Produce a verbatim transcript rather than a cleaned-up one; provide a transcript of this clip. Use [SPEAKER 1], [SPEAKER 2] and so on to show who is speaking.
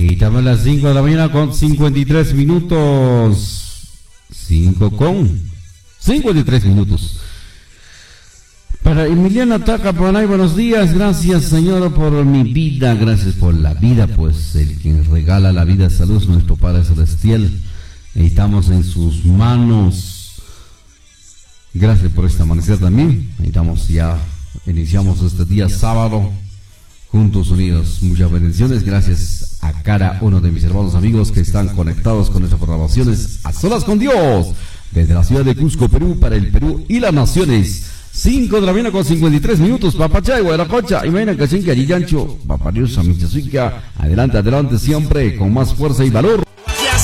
[SPEAKER 1] Y estamos a las cinco de la mañana con cincuenta y tres minutos. cinco con cincuenta y tres minutos. Para Emiliano Tacapanay, buenos días. Gracias, Señor, por mi vida. Gracias por la vida, pues el quien regala la vida, salud, es nuestro Padre Celestial. Estamos en sus manos. Gracias por esta amanecer también. Estamos ya, iniciamos este día sábado, juntos unidos. Muchas bendiciones. Gracias a cada uno de mis hermanos amigos que están conectados con nuestras programaciones a solas con Dios, desde la ciudad de Cusco, Perú, para el Perú y las naciones. cinco de la mañana con cincuenta y tres minutos, Papachay, Guadalacocha, Imagina Cachinca, Yancho, Papariusa, Michasuica, adelante, adelante, siempre con más fuerza y valor.